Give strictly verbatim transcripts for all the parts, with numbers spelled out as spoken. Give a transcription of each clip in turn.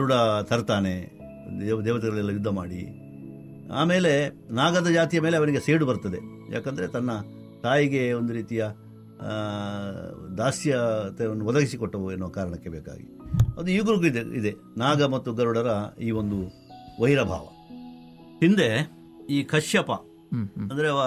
ಗರುಡ ತರ್ತಾನೆ, ದೇವ ದೇವತೆಗಳೆಲ್ಲ ಯುದ್ಧ ಮಾಡಿ. ಆಮೇಲೆ ನಾಗದ ಜಾತಿಯ ಮೇಲೆ ಅವನಿಗೆ ಸೇಡು ಬರ್ತದೆ. ಯಾಕಂದರೆ ತನ್ನ ತಾಯಿಗೆ ಒಂದು ರೀತಿಯ ದಾಸ್ಯತೆಯನ್ನು ಒದಗಿಸಿಕೊಟ್ಟವು ಎನ್ನುವ ಕಾರಣಕ್ಕೆ ಬೇಕಾಗಿ. ಅದು ಈಗಲೂ ಇದೆ ಇದೆ ನಾಗ ಮತ್ತು ಗರುಡರ ಈ ಒಂದು ವೈರಭಾವ. ಹಿಂದೆ ಈ ಕಶ್ಯಪ ಅಂದರೆ ಅವ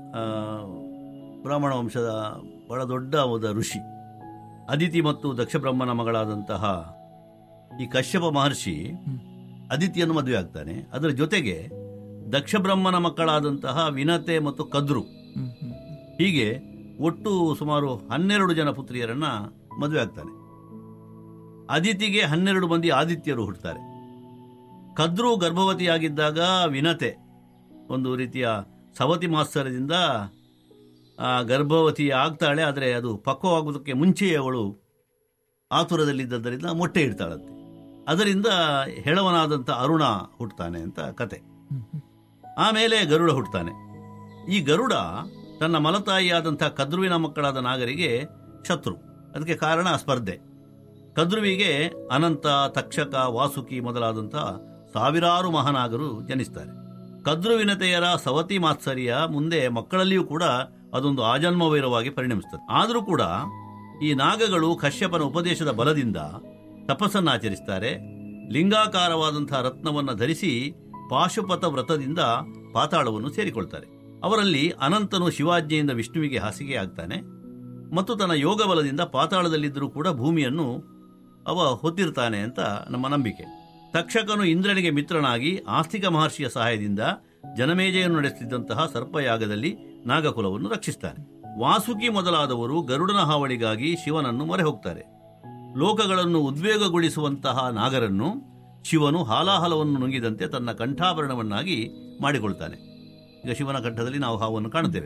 ಬ್ರಾಹ್ಮಣ ವಂಶದ ಬಹಳ ದೊಡ್ಡ ಹೋದ ಋಷಿ, ಅದಿತಿ ಮತ್ತು ದಕ್ಷ ಬ್ರಹ್ಮನ ಮಗಳಾದಂತಹ ಈ ಕಶ್ಯಪ ಮಹರ್ಷಿ ಅದಿತಿಯನ್ನು ಮದುವೆ ಆಗ್ತಾನೆ. ಅದರ ಜೊತೆಗೆ ದಕ್ಷ ಬ್ರಹ್ಮನ ಮಕ್ಕಳಾದಂತಹ ವಿನತೆ ಮತ್ತು ಕದ್ರು, ಹೀಗೆ ಒಟ್ಟು ಸುಮಾರು ಹನ್ನೆರಡು ಜನ ಪುತ್ರಿಯರನ್ನ ಮದುವೆ ಆಗ್ತಾನೆ. ಅದಿತಿಗೆ ಹನ್ನೆರಡು ಮಂದಿ ಆದಿತ್ಯರು ಹುಟ್ಟುತ್ತಾರೆ. ಕದ್ರು ಗರ್ಭವತಿಯಾಗಿದ್ದಾಗ ವಿನತೆ ಒಂದು ರೀತಿಯ ಸವತಿ ಮಾತ್ಸರ್ಯದಿಂದ ಗರ್ಭವತಿ ಆಗ್ತಾಳೆ. ಆದರೆ ಅದು ಪಕ್ವವಾಗುವುದಕ್ಕೆ ಮುಂಚೆಯೇ ಅವಳು ಆತುರದಲ್ಲಿದ್ದರಿಂದ ಮೊಟ್ಟೆ ಇಡ್ತಾಳಂತೆ. ಅದರಿಂದ ಹೆಳವನಾದಂಥ ಅರುಣ ಹುಟ್ಟುತ್ತಾನೆ ಅಂತ ಕತೆ. ಆಮೇಲೆ ಗರುಡ ಹುಟ್ಟುತ್ತಾನೆ. ಈ ಗರುಡ ತನ್ನ ಮಲತಾಯಿಯಾದಂಥ ಕದ್ರುವಿನ ಮಕ್ಕಳಾದ ನಾಗರಿಗೆ ಶತ್ರು. ಅದಕ್ಕೆ ಕಾರಣ ಸ್ಪರ್ಧೆ. ಕದ್ರುವಿಗೆ ಅನಂತ, ತಕ್ಷಕ, ವಾಸುಕಿ ಮೊದಲಾದಂಥ ಸಾವಿರಾರು ಮಹಾನಾಗರು ಜನಿಸ್ತಾರೆ. ಕದ್ರುವಿನತೆಯರ ಸವತಿ ಮಾತ್ಸರ್ಯ ಮುಂದೆ ಮಕ್ಕಳಲ್ಲಿಯೂ ಕೂಡ ಅದೊಂದು ಆಜನ್ಮವೈರವಾಗಿ ಪರಿಣಮಿಸುತ್ತದೆ. ಆದರೂ ಕೂಡ ಈ ನಾಗಗಳು ಕಶ್ಯಪನ ಉಪದೇಶದ ಬಲದಿಂದ ತಪಸ್ಸನ್ನಾಚರಿಸ್ತಾರೆ. ಲಿಂಗಾಕಾರವಾದಂತಹ ರತ್ನವನ್ನು ಧರಿಸಿ ಪಾಶುಪತ ವ್ರತದಿಂದ ಪಾತಾಳವನ್ನು ಸೇರಿಕೊಳ್ತಾರೆ. ಅವರಲ್ಲಿ ಅನಂತನು ಶಿವಾಜ್ಞೆಯಿಂದ ವಿಷ್ಣುವಿಗೆ ಹಾಸಿಗೆ ಆಗ್ತಾನೆ ಮತ್ತು ತನ್ನ ಯೋಗ ಬಲದಿಂದ ಪಾತಾಳದಲ್ಲಿದ್ದರೂ ಕೂಡ ಭೂಮಿಯನ್ನು ಅವ ಹೊತ್ತಿರ್ತಾನೆ ಅಂತ ನಮ್ಮ ನಂಬಿಕೆ. ತಕ್ಷಕನು ಇಂದ್ರನಿಗೆ ಮಿತ್ರನಾಗಿ ಆಸ್ತಿಕ ಮಹರ್ಷಿಯ ಸಹಾಯದಿಂದ ಜನಮೇಜೆಯನ್ನು ನಡೆಸುತ್ತಿದ್ದಂತಹ ಸರ್ಪಯಾಗದಲ್ಲಿ ನಾಗಕುಲವನ್ನು ರಕ್ಷಿಸ್ತಾನೆ. ವಾಸುಕಿ ಮೊದಲಾದವರು ಗರುಡನ ಹಾವಳಿಗಾಗಿ ಶಿವನನ್ನು ಮೊರೆ ಹೋಗ್ತಾರೆ. ಲೋಕಗಳನ್ನು ಉದ್ವೇಗಗೊಳಿಸುವಂತಹ ನಾಗರನ್ನು ಶಿವನು ಹಾಲಾಹಲವನ್ನು ನುಂಗಿದಂತೆ ತನ್ನ ಕಂಠಾಭರಣವನ್ನಾಗಿ ಮಾಡಿಕೊಳ್ತಾನೆ. ಈಗ ಶಿವನ ಕಂಠದಲ್ಲಿ ನಾವು ಹಾವನ್ನು ಕಾಣುತ್ತೇವೆ.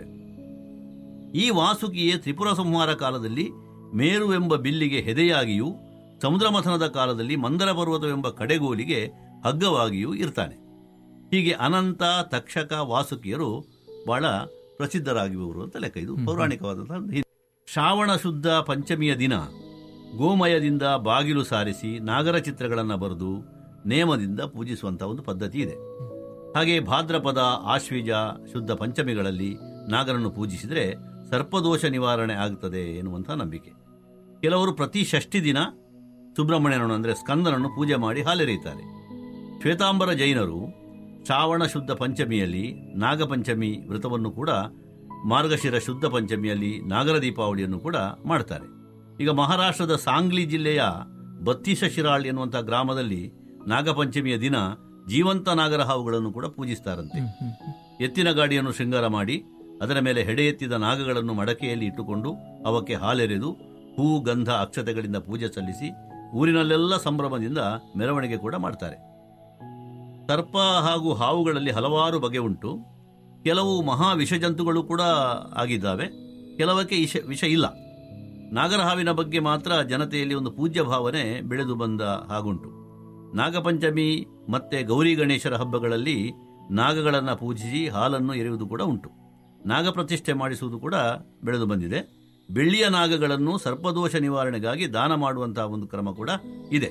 ಈ ವಾಸುಕಿಯೇ ತ್ರಿಪುರ ಸಂಹಾರ ಕಾಲದಲ್ಲಿ ಮೇರುವೆಂಬ ಬಿಲ್ಲಿಗೆ ಹೆದೆಯಾಗಿಯೂ ಸಮುದ್ರ ಮಥನದ ಕಾಲದಲ್ಲಿ ಮಂದರ ಪರ್ವತವೆಂಬ ಕಡೆಗೋಲಿಗೆ ಹಗ್ಗವಾಗಿಯೂ ಇರ್ತಾನೆ. ಹೀಗೆ ಅನಂತ, ತಕ್ಷಕ, ವಾಸುಕಿಯರು ಬಹಳ ಪ್ರಸಿದ್ಧರಾಗಿರುವರು ಅಂತ ಲೆಕ್ಕ. ಇದು ಪೌರಾಣಿಕವಾದಂತಹ. ಶ್ರಾವಣ ಶುದ್ಧ ಪಂಚಮಿಯ ದಿನ ಗೋಮಯದಿಂದ ಬಾಗಿಲು ಸಾರಿಸಿ ನಾಗರ ಚಿತ್ರಗಳನ್ನು ಬರೆದು ನೇಮದಿಂದ ಪೂಜಿಸುವಂತಹ ಒಂದು ಪದ್ಧತಿ ಇದೆ. ಹಾಗೆ ಭಾದ್ರಪದ, ಆಶ್ವೀಜ ಶುದ್ಧ ಪಂಚಮಿಗಳಲ್ಲಿ ನಾಗರನ್ನು ಪೂಜಿಸಿದರೆ ಸರ್ಪದೋಷ ನಿವಾರಣೆ ಆಗುತ್ತದೆ ಎನ್ನುವಂಥ ನಂಬಿಕೆ. ಕೆಲವರು ಪ್ರತಿ ಷಷ್ಠಿ ದಿನ ಸುಬ್ರಹ್ಮಣ್ಯನನ್ನು ಅಂದರೆ ಸ್ಕಂದನನ್ನು ಪೂಜೆ ಮಾಡಿ ಹಾಲೆರೆಯುತ್ತಾರೆ. ಶ್ವೇತಾಂಬರ ಜೈನರು ಶ್ರಾವಣ ಶುದ್ಧ ಪಂಚಮಿಯಲ್ಲಿ ನಾಗಪಂಚಮಿ ವ್ರತವನ್ನು ಕೂಡ, ಮಾರ್ಗಶಿರ ಶುದ್ಧ ಪಂಚಮಿಯಲ್ಲಿ ನಾಗರ ದೀಪಾವಳಿಯನ್ನು ಕೂಡ ಮಾಡ್ತಾರೆ. ಈಗ ಮಹಾರಾಷ್ಟ್ರದ ಸಾಂಗ್ಲಿ ಜಿಲ್ಲೆಯ ಬತ್ತೀಸ ಶಿರಾಳ್ ಎನ್ನುವಂಥ ಗ್ರಾಮದಲ್ಲಿ ನಾಗಪಂಚಮಿಯ ದಿನ ಜೀವಂತ ನಾಗರ ಹಾವುಗಳನ್ನು ಕೂಡ ಪೂಜಿಸ್ತಾರಂತೆ. ಎತ್ತಿನ ಗಾಡಿಯನ್ನು ಶೃಂಗಾರ ಮಾಡಿ ಅದರ ಮೇಲೆ ಹೆಡೆ ಎತ್ತಿದ ನಾಗಗಳನ್ನು ಮಡಕೆಯಲ್ಲಿ ಇಟ್ಟುಕೊಂಡು ಅವಕ್ಕೆ ಹಾಲೆರೆದು ಹೂ, ಗಂಧ, ಅಕ್ಷತೆಗಳಿಂದ ಪೂಜೆ ಸಲ್ಲಿಸಿ ಊರಿನಲ್ಲೆಲ್ಲ ಸಂಭ್ರಮದಿಂದ ಮೆರವಣಿಗೆ ಕೂಡ ಮಾಡ್ತಾರೆ. ಸರ್ಪ ಹಾಗೂ ಹಾವುಗಳಲ್ಲಿ ಹಲವಾರು ಬಗೆ ಉಂಟು. ಕೆಲವು ಮಹಾ ವಿಷಜಂತುಗಳು ಕೂಡ ಆಗಿದ್ದಾವೆ, ಕೆಲವಕ್ಕೆ ವಿಷ ವಿಷ ಇಲ್ಲ. ನಾಗರ ಹಾವಿನ ಬಗ್ಗೆ ಮಾತ್ರ ಜನತೆಯಲ್ಲಿ ಒಂದು ಪೂಜ್ಯ ಭಾವನೆ ಬೆಳೆದು ಬಂದ ಹಾಗುಂಟು. ನಾಗಪಂಚಮಿ ಮತ್ತೆ ಗೌರಿ ಗಣೇಶರ ಹಬ್ಬಗಳಲ್ಲಿ ನಾಗಗಳನ್ನು ಪೂಜಿಸಿ ಹಾಲನ್ನು ಎರೆಯುವುದು ಕೂಡ ಉಂಟು. ನಾಗಪ್ರತಿಷ್ಠೆ ಮಾಡಿಸುವುದು ಕೂಡ ಬೆಳೆದು ಬಂದಿದೆ. ಬೆಳ್ಳಿಯ ನಾಗಗಳನ್ನು ಸರ್ಪದೋಷ ನಿವಾರಣೆಗಾಗಿ ದಾನ ಮಾಡುವಂತಹ ಒಂದು ಕ್ರಮ ಕೂಡ ಇದೆ.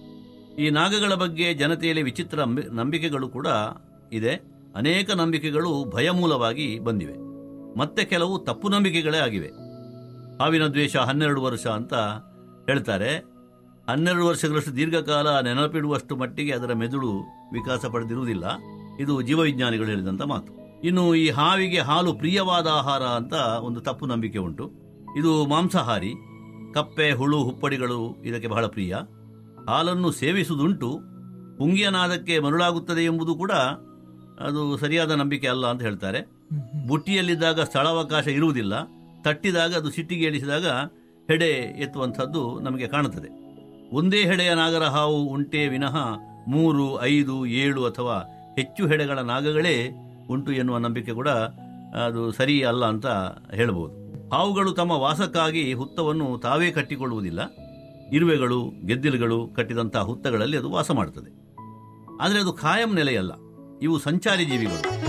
ಈ ನಾಗಗಳ ಬಗ್ಗೆ ಜನತೆಯಲ್ಲಿ ವಿಚಿತ್ರ ನಂಬಿಕೆಗಳು ಕೂಡ ಇದೆ. ಅನೇಕ ನಂಬಿಕೆಗಳು ಭಯಮೂಲವಾಗಿ ಬಂದಿವೆ, ಮತ್ತೆ ಕೆಲವು ತಪ್ಪು ನಂಬಿಕೆಗಳೇ ಆಗಿವೆ. ಹಾವಿನ ದ್ವೇಷ ಹನ್ನೆರಡು ವರ್ಷ ಅಂತ ಹೇಳ್ತಾರೆ. ಹನ್ನೆರಡು ವರ್ಷಗಳಷ್ಟು ದೀರ್ಘಕಾಲ ನೆನಪಿಡುವಷ್ಟು ಮಟ್ಟಿಗೆ ಅದರ ಮೆದುಳು ವಿಕಾಸ ಪಡೆದಿರುವುದಿಲ್ಲ. ಇದು ಜೀವವಿಜ್ಞಾನಿಗಳು ಹೇಳಿದಂಥ ಮಾತು. ಇನ್ನು ಈ ಹಾವಿಗೆ ಹಾಲು ಪ್ರಿಯವಾದ ಆಹಾರ ಅಂತ ಒಂದು ತಪ್ಪು ನಂಬಿಕೆ ಉಂಟು. ಇದು ಮಾಂಸಾಹಾರಿ. ಕಪ್ಪೆ, ಹುಳು, ಹುಪ್ಪಡಿಗಳು ಇದಕ್ಕೆ ಬಹಳ ಪ್ರಿಯ. ಹಾಲನ್ನು ಸೇವಿಸುವುದುಂಟು. ಪುಂಗಿಯ ನಾದಕ್ಕೆ ಮರುಳಾಗುತ್ತದೆ ಎಂಬುದು ಕೂಡ ಅದು ಸರಿಯಾದ ನಂಬಿಕೆ ಅಲ್ಲ ಅಂತ ಹೇಳ್ತಾರೆ. ಬುಟ್ಟಿಯಲ್ಲಿದ್ದಾಗ ಸ್ಥಳಾವಕಾಶ ಇರುವುದಿಲ್ಲ. ತಟ್ಟಿದಾಗ ಅದು ಸಿಟ್ಟಿಗೆ ಏಳಿಸಿದಾಗ ಹೆಡೆ ಎತ್ತುವಂಥದ್ದು ನಮಗೆ ಕಾಣುತ್ತದೆ. ಒಂದೇ ಹೆಡೆಯ ನಾಗರ ಹಾವು ಉಂಟೇ ವಿನಃ ಮೂರು, ಐದು, ಏಳು ಅಥವಾ ಹೆಚ್ಚು ಹೆಡೆಗಳ ನಾಗಗಳೇ ಉಂಟು ಎನ್ನುವ ನಂಬಿಕೆ ಕೂಡ ಅದು ಸರಿ ಅಲ್ಲ ಅಂತ ಹೇಳಬಹುದು. ಹಾವುಗಳು ತಮ್ಮ ವಾಸಕ್ಕಾಗಿ ಹುತ್ತವನ್ನು ತಾವೇ ಕಟ್ಟಿಕೊಳ್ಳುವುದಿಲ್ಲ. ಇರುವೆಗಳು, ಗೆದ್ದಿಲುಗಳು ಕಟ್ಟಿದಂತಹ ಹುತ್ತಗಳಲ್ಲಿ ಅದು ವಾಸ ಮಾಡುತ್ತದೆ. ಆದರೆ ಅದು ಖಾಯಂ ನೆಲೆಯಲ್ಲ. ಇವು ಸಂಚಾರಿ ಜೀವಿಗಳು.